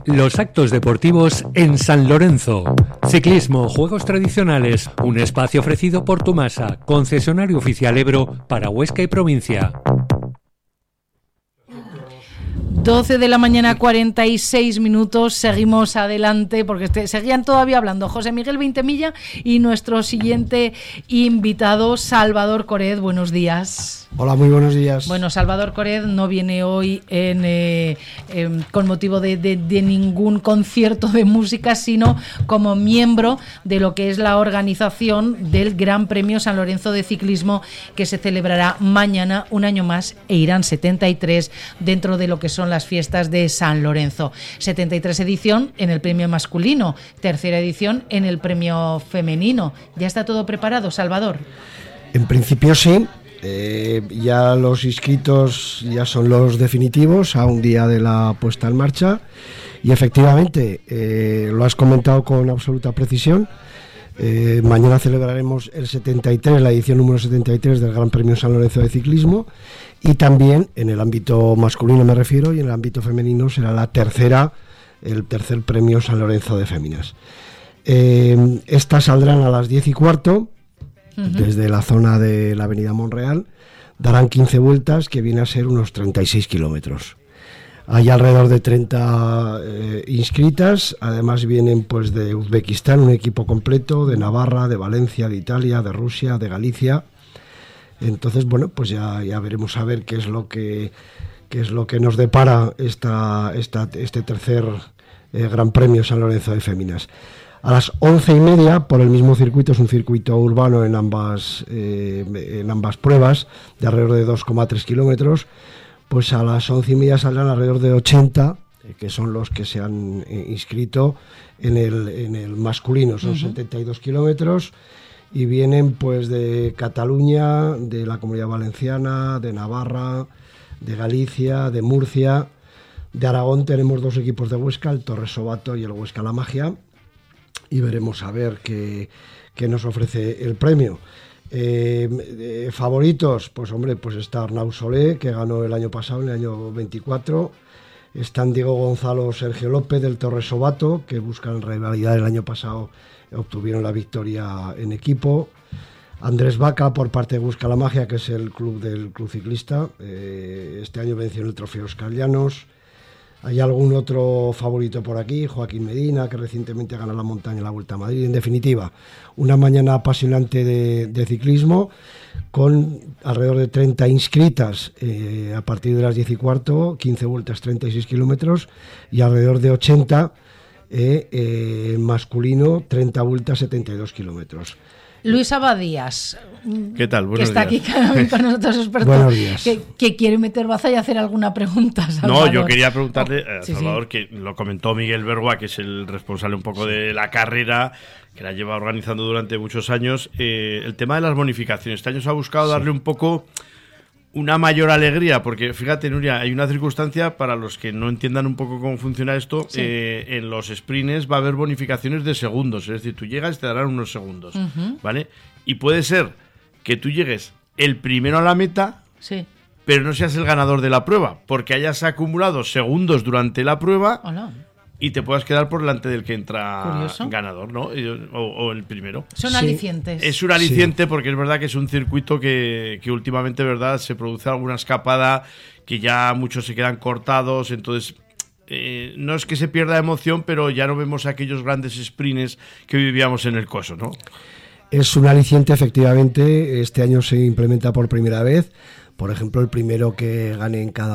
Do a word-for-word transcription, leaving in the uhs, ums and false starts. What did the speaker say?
Los actos deportivos en San Lorenzo. Ciclismo, juegos tradicionales, un espacio ofrecido por Tumasa, concesionario oficial Ebro para Huesca y provincia. doce de la mañana, cuarenta y seis minutos, seguimos adelante porque este, seguían todavía hablando José Miguel Veintemilla y nuestro siguiente invitado, Salvador Cored. Buenos días. Hola, muy buenos días. Bueno, Salvador Cored no viene hoy en, eh, eh, con motivo de, de, de ningún concierto de música, sino como miembro de lo que es la organización del Gran Premio San Lorenzo de Ciclismo, que se celebrará mañana, un año más, e irán setenta y tres dentro de lo que son las fiestas de San Lorenzo. setenta y tres edición en el premio masculino, tercera edición en el premio femenino. ¿Ya está todo preparado, Salvador? En principio sí. Eh, ya los inscritos ya son los definitivos a un día de la puesta en marcha y efectivamente eh, lo has comentado con absoluta precisión. Eh, mañana celebraremos el setenta y tres, la edición número setenta y tres del Gran Premio San Lorenzo de Ciclismo, y también en el ámbito masculino me refiero, y en el ámbito femenino será la tercera, el tercer Premio San Lorenzo de Féminas. Eh, estas saldrán a las diez y cuarto. Uh-huh. Desde la zona de la avenida Monreal, darán quince vueltas, que viene a ser unos treinta y seis kilómetros. Hay alrededor de treinta eh, inscritas, además vienen pues de Uzbekistán, un equipo completo, de Navarra, de Valencia, de Italia, de Rusia, de Galicia. Entonces, bueno, pues ya, ya veremos a ver qué es lo que, qué es lo que nos depara esta, esta, este tercer eh, Gran Premio San Lorenzo de Féminas. A las once y media, por el mismo circuito, es un circuito urbano en ambas, eh, en ambas pruebas, de alrededor de dos coma tres kilómetros, pues a las once y media saldrán alrededor de ochenta, eh, que son los que se han eh, inscrito en el, en el masculino, son uh-huh. setenta y dos kilómetros, y vienen pues de Cataluña, de la Comunidad Valenciana, de Navarra, de Galicia, de Murcia. De Aragón tenemos dos equipos de Huesca, el Torres Sobato y el Huesca La Magia, y veremos a ver qué, qué nos ofrece el premio. Eh, eh, favoritos, pues hombre, pues está Arnau Solé, que ganó el año pasado, en el año veinticuatro. Están Diego Gonzalo, Sergio López del Torres Sobato, que buscan rivalidad. El año pasado obtuvieron la victoria en equipo. Andrés Vaca por parte de Huesca La Magia, que es el club del club ciclista. Eh, este año venció en el Trofeo Oscar Llanos. Hay algún otro favorito por aquí, Joaquín Medina, que recientemente ganó la montaña en la Vuelta a Madrid. En definitiva, una mañana apasionante de, de ciclismo, con alrededor de treinta inscritas eh, a partir de las diez y cuarto, quince vueltas, treinta y seis kilómetros, y alrededor de ochenta eh, eh, masculino, treinta vueltas, setenta y dos kilómetros. Luis Abadías, ¿qué tal? Buenos que está días. Aquí con nosotros, experto, Buenos días. Que, que quiere meter baza y hacer alguna pregunta, Salvador. No, yo quería preguntarle a sí, Salvador, sí. que lo comentó Miguel Bergua, que es el responsable un poco de la carrera, que la lleva organizando durante muchos años, eh, el tema de las bonificaciones. Este año se ha buscado darle un poco una mayor alegría, porque fíjate, Nuria, hay una circunstancia para los que no entiendan un poco cómo funciona esto. Sí. Eh, en los sprints va a haber bonificaciones de segundos, es decir, tú llegas y te darán unos segundos, uh-huh. ¿vale? Y puede ser que tú llegues el primero a la meta, sí. pero no seas el ganador de la prueba, porque hayas acumulado segundos durante la prueba. Hola. Y te puedas quedar por delante del que entra Curioso. ganador, ¿no? O, o el primero. Son sí. alicientes. Es un aliciente sí. porque es verdad que es un circuito que, que últimamente, ¿verdad?, se produce alguna escapada, que ya muchos se quedan cortados, entonces eh, no es que se pierda emoción, pero ya no vemos aquellos grandes sprints que vivíamos en el Coso, ¿no? Es un aliciente, efectivamente. Este año se implementa por primera vez. Por ejemplo, el primero que gane en cada